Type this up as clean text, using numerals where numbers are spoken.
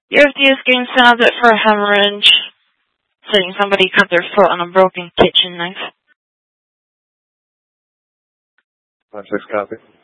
Your FDA is getting sent out for a hemorrhage. Saying somebody cut their foot on a broken kitchen knife. 5-6 copy.